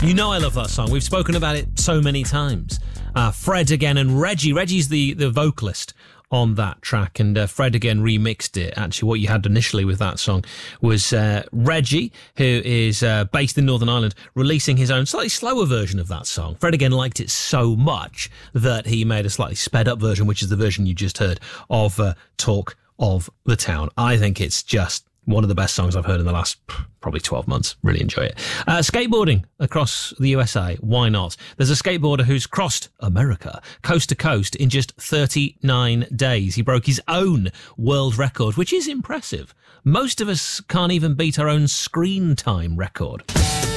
You know I love that song. We've spoken about it so many times. Fred again and Reggie. Reggie's the vocalist on that track, and Fred again remixed it. Actually, what you had initially with that song was Reggie, who is based in Northern Ireland, releasing his own slightly slower version of that song. Fred again liked it so much that he made a slightly sped up version, which is the version you just heard of Talk of the Town. I think it's just one of the best songs I've heard in the last probably 12 months. Really enjoy it. Skateboarding across the USA. Why not? There's a skateboarder who's crossed America coast to coast in just 39 days. He broke his own world record, which is impressive. Most of us can't even beat our own screen time record.